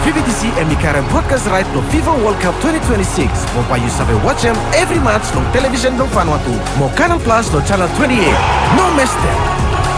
PBTC emikarang broadcast right pro FIFA World Cup 2026. Mo payu sabe watch every match no television no Vanuatu. Mo Canal Plus no channel 28. No miss them.